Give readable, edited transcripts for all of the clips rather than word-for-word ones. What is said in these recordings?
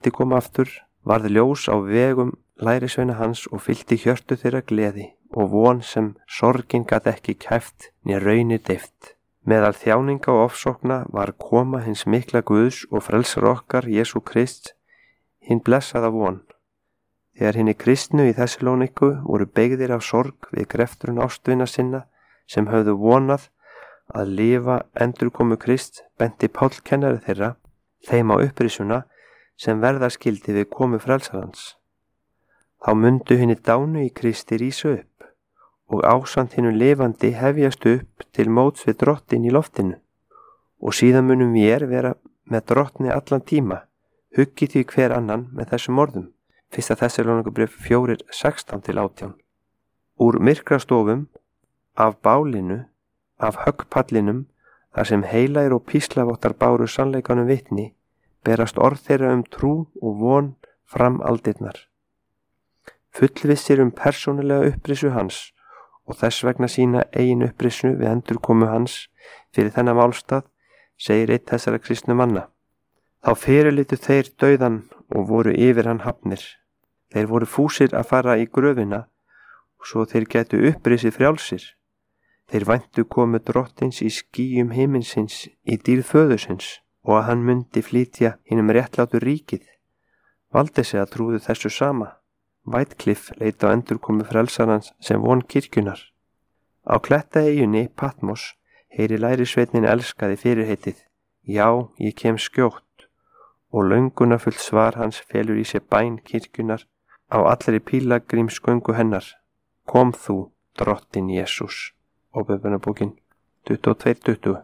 Kristi kom aftur, varð ljós á vegum lærisveina hans og fyllti hjörtu þeirra gleði og von sem sorgin gat ekki kæft né raunir deyft. Meðal þjáninga og ofsókna var koma hins mikla Guðs og frelsar okkar Jesú Krist, hinn blessaða von. Þegar hinni kristnu í Þessalóníku voru beygðir af sorg við greftrun ástvina sinna sem höfðu vonað að lifa endurkomu Krist, benti Páll kennari þeirra þeim á upprisuna sem verða skildi við komu frelsarans. Þá mundu hinni dánu í Kristi rísa upp og ásamt hinum lifandi hefjast upp til móts við drottin í loftinu og síðan munum vér vera með drottni allan tíma, huggið því hver annan með þessum orðum. 1. Þessalóníkubréf 4:16-18. Úr myrkrastofum, af bálinu, af höggpallinum, þar sem heilagir og píslavottar báru sannleikanum vitni, berast orð þeirra trú og von fram aldirnar. Fullvissir persónulega upprisu hans og þess vegna sína eigin upprisu við endurkomu hans fyrir þennan málstað, segir einn þessara kristnu manna. Þá fyrirlitu þeir dauðan og voru yfir hann hafnir. Þeir voru fúsir að fara í gröfina svo þeir gætu upprisið frjálsir. Þeir væntu komu drottins í skýjum himinsins í dýrð föðursins og að hann mundi flytja hinum réttlátu ríkið. Valdesi að trúðu þessu sama. Whitecliff leit á endurkomu frelsarans sem von kirkjunar. Á klettaeyjunni Patmos heyri lærisveitnin elskaði fyrirheitið: Já, ég kem skjótt, og löngunarfullt svar hans felur í sér bæn kirkjunar á allri pílagrímsgöngu hennar: Kom þú, drottin Jesús. Ópenbarabókin 22:20.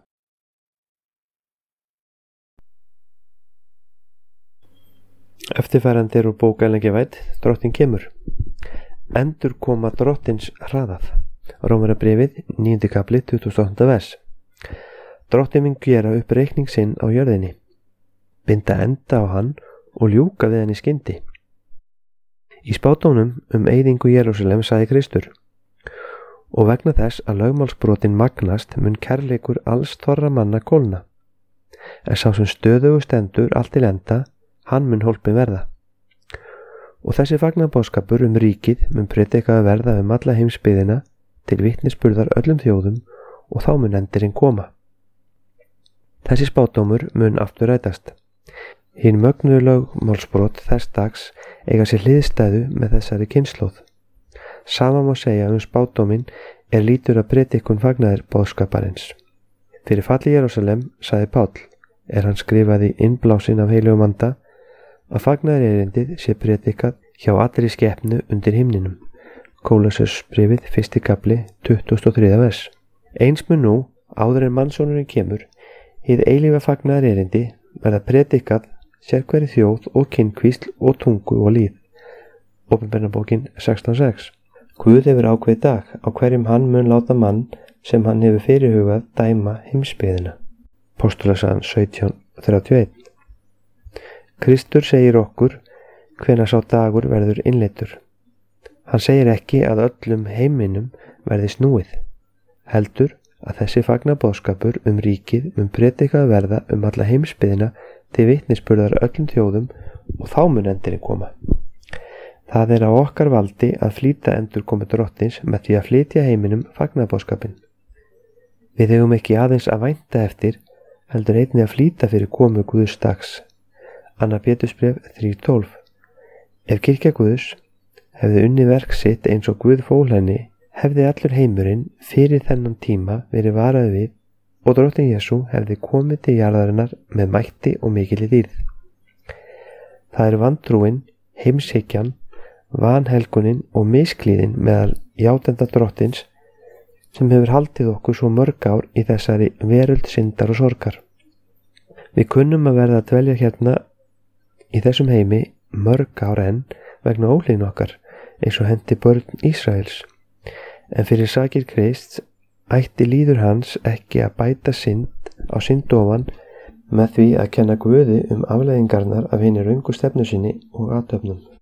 Eftirfarandi úr bók Ellen G. White, Drottin kemur. Endurkoma drottins hraðað. Rómarabréfið 9. kapli 28. vers. Drottin mun gera upp reikning sinn á jörðinni, binda enda á hann og ljúka við hann í skyndi. Í spádómnum eyðingu Jerúsalem sagði Kristur: Og vegna þess að lögmálsbrotin magnast mun kærleikur alls þorra manna kólna. En sá sem stöðugu stendur allt til enda, hann mun hólpin verða. Og þessi fagnaboðskapur ríkið mun predikaður verða alla heimsbyggðina til vitnisburðar öllum þjóðum og þá mun endirinn koma. Þessi spádómur mun aftur rætast. Hin mögnuðu lögmálsbrot þess dags eiga sér hliðstæðu með þessari kynslóð. Sama má segja spádóminn lítur að predikun fagnaðar boðskaparins. Fyrir falli Jerúsalem, sagði Páll, hann skrifaði innblásinn af heilugum anda, að fagnaðarerindið sé predikað hjá allri skepnu undir himninum. Kólossarsbréfið 1. kapli 23. vers. Eins mun nú, áður en mannssonurinn kemur, hið eilífa fagnaðarerindi verða predikað sérhverri þjóð og kynnkvísl og tungu og líð. Ópenbarabókin 16:6. Guð hefur ákveðið dag á hverjum hann mun láta mann sem hann hefur fyrirhugað dæma heimsbyggðina. Postulasagan 17:31. Kristur segir okkur hvenær sá dagur verður innleiddur. Hann segir ekki að öllum heiminum verði snúið, heldur að þessi fagnaboðskapur ríkið mun predikað verða alla heimsbyggðina til vitnisburðar öllum þjóðum og þá mun endirinn koma. Það á okkar valdi að flýta endurkomu drottins með því að flytja heiminum fagnaboðskapinn. Við eigum ekki aðeins að vænta eftir, heldur einnig að flýta fyrir komu Guðs dags. Annar Pétursbréf 3:12. Ef kirkja Guðs hefði unnið verk sitt eins og Guð fól henni, hefði allur heimurinn fyrir þennan tíma verið varaður við og drottin Jesú hefði komið til jarðarinnar með mætti og mikilli dýrð. Það vantrúin, heimshyggjan, vanhelgunin og misklíðin meðal játenda drottins sem hefur haldið okkur svo mörg ár í þessari veröld syndar og sorgar. Við kunnum að verða að dvelja hérna í þessum heimi mörg ár enn vegna ólíðin okkar, eins og hendi börn Ísraels. En fyrir sakir Krists ætti líður hans ekki að bæta synd á synd ofan með því að kenna Guði afleiðingarnar af hinni röngu stefnu sinni og athöfnum.